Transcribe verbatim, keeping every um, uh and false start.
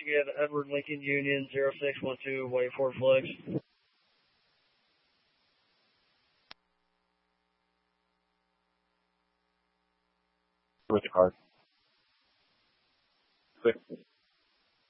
again, Edward Lincoln Union, zero six one two, wait for flex. With the card. Six.